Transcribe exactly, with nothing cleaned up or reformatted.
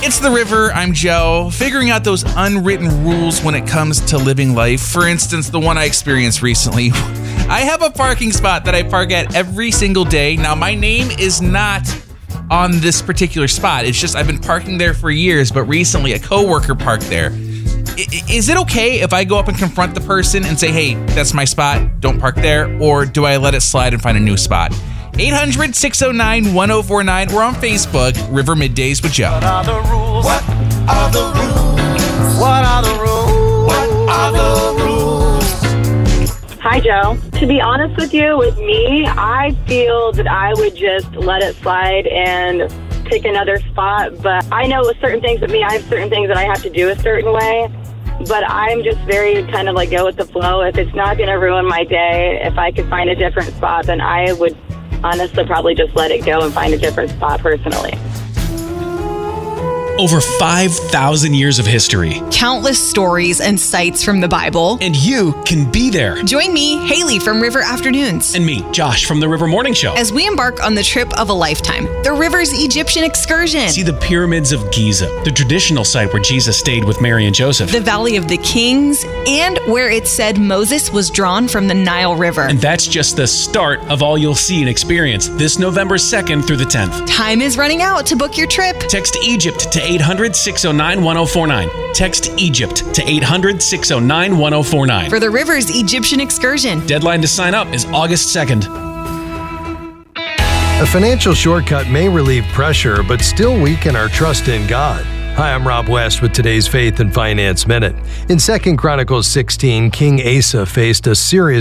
It's The River. I'm Joe. Figuring out those unwritten rules when it comes to living life. For instance, the one I experienced recently. I have a parking spot that I park at every single day. Now, my name is not on this particular spot. It's just I've been parking there for years, but recently a coworker parked there. I- is it okay if I go up and confront the person and say, hey, that's my spot, don't park there? Or do I let it slide and find a new spot? eight hundred, six oh nine, one oh four nine or on Facebook, River Middays with Joe. What are the rules? What are the rules? What are the rules? What are the rules? Hi, Joe. To be honest with you, with me, I feel that I would just let it slide and pick another spot. But I know with certain things with me, I have certain things that I have to do a certain way. But I'm just very kind of like go with the flow. If it's not going to ruin my day, if I could find a different spot, then I would honestly probably just let it go and find a different spot personally. Over five thousand years of history. Countless stories and sites from the Bible. And you can be there. Join me, Haley from River Afternoons. And me, Josh from the River Morning Show. As we embark on the trip of a lifetime, the River's Egyptian excursion. See the pyramids of Giza, the traditional site where Jesus stayed with Mary and Joseph. The Valley of the Kings, and where it said Moses was drawn from the Nile River. And that's just the start of all you'll see and experience this November second through the tenth. Time is running out to book your trip. Text Egypt to eight hundred, six oh nine, one oh four nine. Text Egypt to eight hundred, six oh nine, one oh four nine. For the River's Egyptian excursion. Deadline to sign up is August second. A financial shortcut may relieve pressure, but still weaken our trust in God. Hi, I'm Rob West with today's Faith and Finance Minute. In Second Chronicles sixteen, King Asa faced a serious